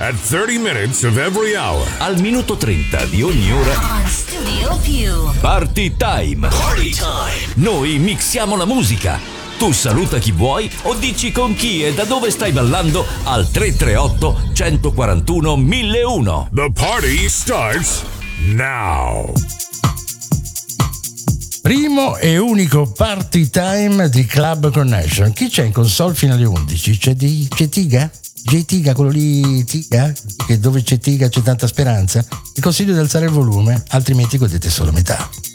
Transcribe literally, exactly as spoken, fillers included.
At thirty minutes of every hour. Al minuto trenta di ogni ora. On Studio Più. Party Time. Party Time. Noi mixiamo la musica. Tu saluta chi vuoi o dici con chi e da dove stai ballando al tre tre otto, uno quattro uno, mille uno. The party starts now. Primo e unico Party Time di Club Connection. Chi c'è in console fino alle undici? C'è, di, c'è Tiga? C'è Tiga, quello lì Tiga? Che dove c'è Tiga c'è tanta speranza? Vi consiglio di alzare il volume, altrimenti godete solo metà.